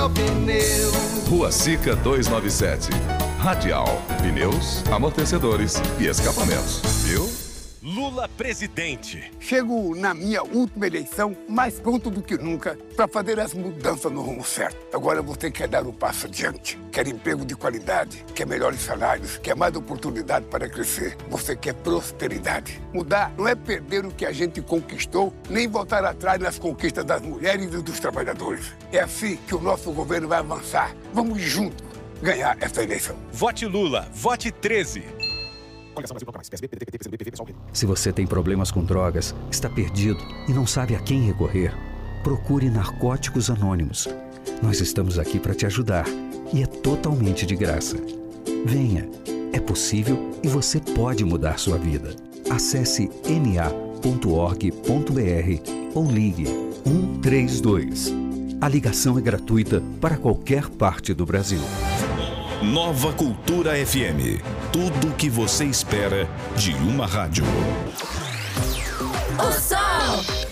Radial Pneu. Rua Sica 297. Radial, pneus, amortecedores e escapamentos. Viu? Lula presidente. Chego na minha última eleição mais pronto do que nunca para fazer as mudanças no rumo certo. Agora você quer dar um passo adiante, quer emprego de qualidade, quer melhores salários, quer mais oportunidade para crescer. Você quer prosperidade. Mudar não é perder o que a gente conquistou, nem voltar atrás nas conquistas das mulheres e dos trabalhadores. É assim que o nosso governo vai avançar. Vamos juntos ganhar essa eleição. Vote Lula, vote 13. Se você tem problemas com drogas, está perdido e não sabe a quem recorrer, procure Narcóticos Anônimos. Nós estamos aqui para te ajudar e é totalmente de graça. Venha, é possível e você pode mudar sua vida. Acesse na.org.br ou ligue 132. A ligação é gratuita para qualquer parte do Brasil. Nova Cultura FM. Tudo o que você espera de uma rádio. O sol